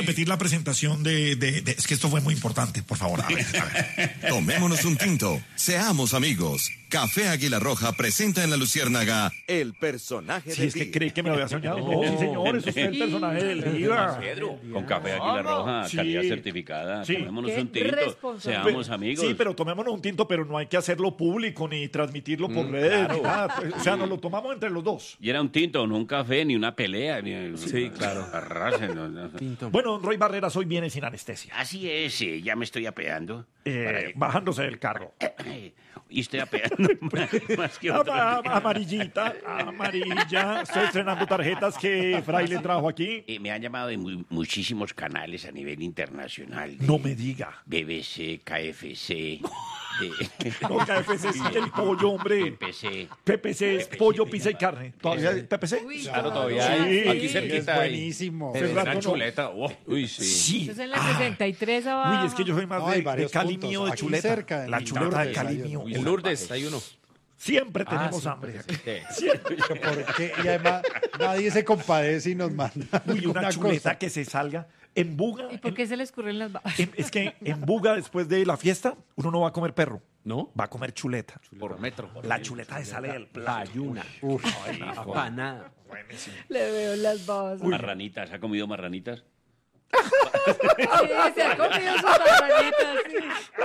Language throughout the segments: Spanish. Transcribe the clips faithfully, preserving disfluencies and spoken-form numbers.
repetir la presentación de, de, de... Es que esto fue muy importante, por favor. A ver, a ver. Tomémonos un tinto. Seamos amigos. Café Águila Roja presenta en La Luciérnaga el personaje Sí, del es que día. creí que me lo había soñado. No, sí, señor, eso es el personaje del día. Pedro, con Café Águila Roja, Sí. calidad certificada. Sí. Tomémonos Qué un tinto. responsable. Seamos amigos. Sí, pero tomémonos un tinto, pero no hay que hacerlo público ni transmitirlo por redes. Ni nada. O sea, nos lo tomamos entre los dos. Y era un tinto, no un café, ni una pelea. Ni... Sí, claro. Arrasen, no, no. Tinto. Bueno, don Roy Barreras hoy viene sin anestesia. Así es, eh, ya me estoy apeando. Eh, Para que- bajándose del carro. Y estoy apeando más que otro. Ama- amarillita, amarilla. Estoy estrenando tarjetas que Fray le trajo aquí. Eh, me han llamado de mu- muchísimos canales a nivel internacional. de No me diga. B B C, K F C, de No, K F C sí, el pollo, hombre. P P C. P P C es pollo, pizza y carne. ¿Todavía hay P P C? Uy, Claro, todavía Sí. hay. Aquí Sí, cerquita es hay. buenísimo. Hace rato Una no. chuleta. oh, Uy, sí. Sí. Eso es en la sesenta y tres abajo. Uy, es que yo soy más No, de, hay de varios Cali puntos. mío de Aquí chuleta. cerca, en La chuleta de Lourdes, Cali hay mío. uno. En Lourdes hay uno. Siempre Ah, tenemos sí. hambre. Sí. Porque, y además nadie se compadece y nos manda Uy, una alguna chuleta cosa. que se salga en Buga. ¿Y por qué se le escurren las babas? en- es que en Buga, después de la fiesta, uno no va a comer perro. ¿No? Va a comer chuleta. Por metro. La chuleta se sale del plato. Ayuna. Uf, Apanada. Le veo las babas. Marranitas, ¿ha comido marranitas? Sí, se ha comido sus marranitas. Sí.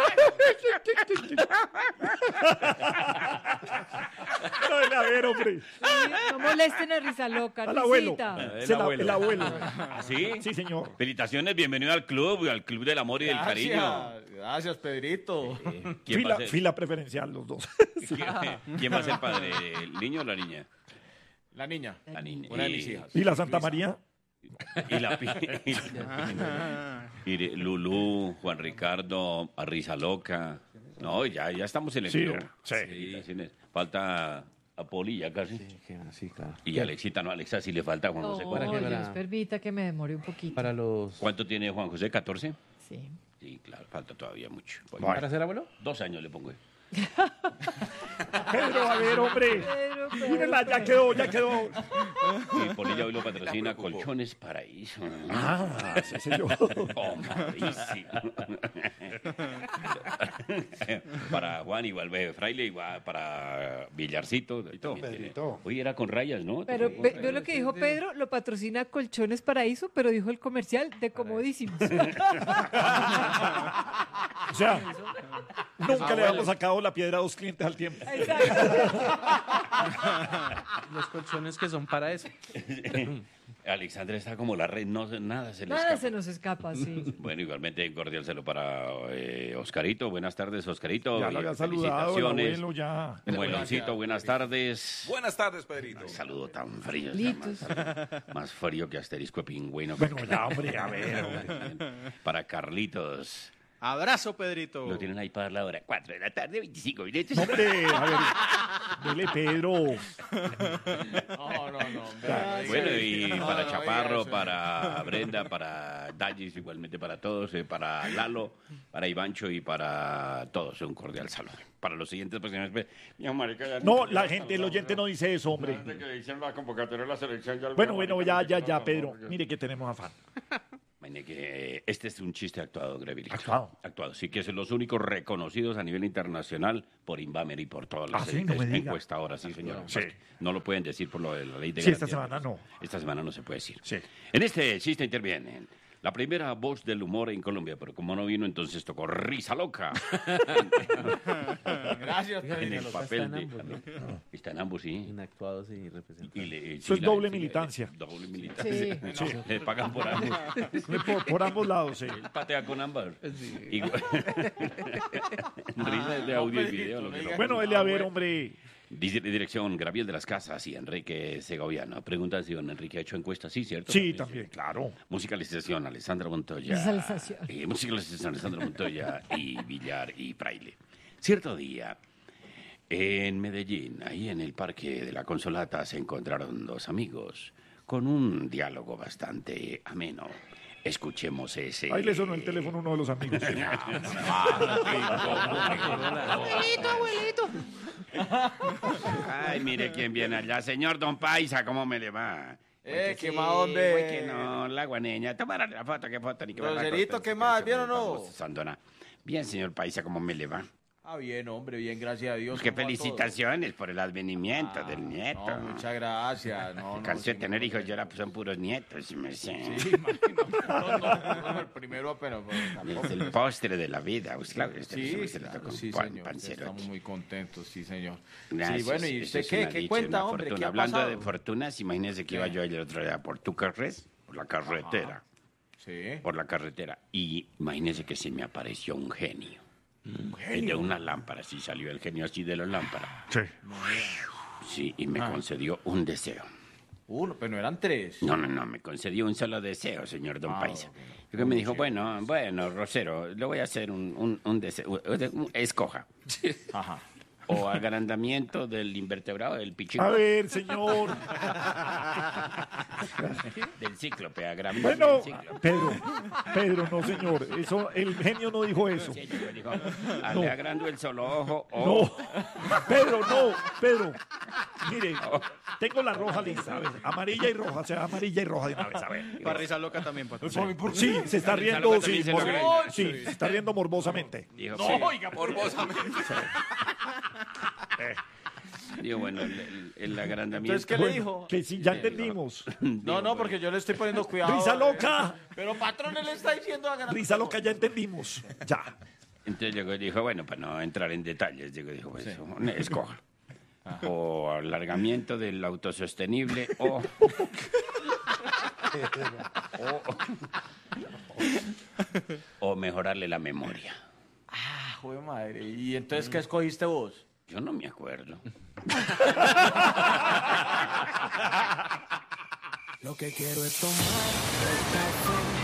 No, a ver, hombre. Sí, no molesten a Risa Loca. Al abuelo. Risita. El Se la- abuelo. el abuelo. ¿Ah, sí? Sí, señor. Felicitaciones, bienvenido al club, al club del amor y del cariño. Gracias, Pedrito. Eh, ¿Quién, va Fila, a ser, fila preferencial, los dos. ¿quién, quién va a ser padre? ¿El niño o la niña? La niña. La niña. Una de Y- mis hijas. ¿Y la Santa María? Y la, pi- y la- y de Lulú, Juan Ricardo, Risa Loca. No, ya, ya estamos en el Sí, club. sí. sí, ne- falta a Poli ya casi. Sí, claro. Y Alexita, no, Alexa sí le falta Juan José. No, ¿Cuánto, que para- Dios permita que me demore un poquito. Para los... cuánto tiene Juan José? ¿catorce? Sí. Sí, claro, falta todavía mucho. Pues, ¿Para ser abuelo? dos años le pongo. Pedro, a ver, hombre. Pero, pero, Mírala, ya pero- quedó, ya quedó. Y Polilla hoy lo patrocina Colchones Paraíso. Ah, sí, señor. Oh, marísimo. Para Juan igual, eh, Fraile igual, para Villarcito. también tiene. Pedrito. Hoy era con rayas, ¿no? Pero Con ve- rayas. vio lo que dijo Pedro, lo patrocina Colchones Paraíso, pero dijo el comercial de Comodísimos. O sea, nunca le habíamos sacado la piedra a dos clientes al tiempo. Los colchones que son para eso. Alexandra está como la red, no, nada se le Nada escapa. se nos escapa, sí. Bueno, igualmente un cordial saludo para eh, Oscarito. Buenas tardes, Oscarito. Ya lo Y había saludado el felicitaciones. abuelo, ya. Mueloncito, buenas tardes. Buenas tardes, Pedrito. Saludo tan frío. Litos. Más, más frío que asterisco de pingüino. Bueno, ya, hombre, a ver, hombre. Para Carlitos. Abrazo, Pedrito. Lo tienen ahí para la hora. cuatro de la tarde, veinticinco minutos. No, hombre, a ver. Dele, Pedro. No, no, no. hombre. Bueno, y No, para no, Chaparro, oiga eso. para Brenda, para Dallis, igualmente para todos, eh, para Lalo, para Ivancho y para todos. Un cordial saludo. Para los siguientes personajes. pues, mi marica, ya No, la gente, el oyente no dice eso, hombre. Antes que hicieron la convocatoria de la selección, ya Bueno, alguna bueno, marica ya, me ya, quitó ya, Pedro. la- Mire que tenemos afán. Imagine que este es un chiste actuado, Grevilito. ¿Actuado? Actuado. Sí, que son los únicos reconocidos a nivel internacional por Inbamer y por todas las Ah, sí, no me diga. encuestadoras, sí, señor. Sí. No lo pueden decir por lo de la ley de Sí, esta garantía. semana no. Esta semana no se puede decir. Sí. En este chiste intervienen la primera voz del humor en Colombia, pero como no vino, entonces tocó Risa Loca. Gracias, En el Pedrito. papel está de... en ambos, Está en ambos, sí. Inactuados y representados. Y le- Eso es la- doble sí, militancia. eh, Doble militancia. Sí. Sí, le pagan por ambos. Por, por ambos lados, sí. Él patea con ambas. Igual- Risas de audio y video. Lo que lo- Bueno, dele a ver, hombre. Dice dirección Gabriel de las Casas y Enrique Segoviano. Pregunta si don Enrique ha hecho encuestas. Sí, ¿cierto? Sí, también, claro. Musicalización, Alessandra Montoya. Musicalización. Eh, musicalización, Alessandra Montoya y Villar y Fraile. Cierto día, en Medellín, ahí en el Parque de la Consolata, se encontraron dos amigos con un diálogo bastante ameno. Escuchemos ese... Ahí le sonó el teléfono a uno de los amigos. Abuelito, abuelito. Ay, mire quién viene allá. Señor Don Paisa, ¿cómo me le va? Eh, que ¿qué sí, más, hombre? güey, que no, la guaneña. Tomara la foto, qué foto, ni que me Groserito, va a ¿qué costar, más? que ¿Bien o se- no? vamos, Sandona. Bien, señor Paisa, ¿cómo me le va? Ah, bien, hombre, bien, gracias a Dios. Qué ¿cómo va felicitaciones por el advenimiento todo? del nieto. No, muchas gracias. No, no, Cansé sí, de tener me- hijos y ahora pues, son puros nietos, si me sé. Sí, imagino. No, no, no, el primero apenas. pero tampoco. Es el postre de la vida. Pues, claro, este Sí, se le claro, tocó un sí, pan- señor. pancero. Estamos muy contentos, sí, señor. Gracias, Sí, bueno, ¿y eso usted es qué? una ¿Qué dicha, cuenta, una hombre? fortuna. ¿Qué ha Hablando pasado? de fortunas, imagínese que iba yo el otro día por Tucarres, por la carretera. Sí. Por la carretera. Y imagínese que se me apareció un genio. Un genio. De una lámpara, sí salió el genio así de la lámpara. Sí. Sí, y me Ah. concedió un deseo. Uno, pero no eran tres. No, no, no, me concedió un solo deseo, señor Don Ah, Paisa. ok. Y que me dijo, bueno, bueno, Rosero, le voy a hacer un, un, un deseo. un- Escoja. Ajá. O agrandamiento del invertebrado del pichico. A ver, señor. Del cíclope, agrandamiento Bueno, del cíclope. Pedro, Pedro, no, señor. Eso, el genio no dijo eso. Sí, yo digo, ah, No. le agrando el solo ojo o... No, Pedro, no, Pedro. Mire, tengo la roja lista, a ver, amarilla y roja, o sea, amarilla y roja de una vez, a ver. Para risa loca también, patrón. Sí, se está Risa riendo, loca sí, también se mor- logra. sí, se está riendo morbosamente. Dijo, No, sí. oiga, morbosamente. Digo, bueno, el, el- el agrandamiento... Entonces, ¿qué le Bueno, dijo? que sí, ya Digo, entendimos. No, no, porque yo le estoy poniendo cuidado. Risa eh. loca, Pero patrón, él está diciendo a ganar. risa loca, ya entendimos. Ya. Entonces llegó y dijo, bueno, para no entrar en detalles, digo, dijo, pues, escoja. O alargamiento del autosostenible o... o, o mejorarle la memoria. Ah, joder, madre. ¿Y entonces qué escogiste vos? Yo no me acuerdo. Lo que quiero es tomar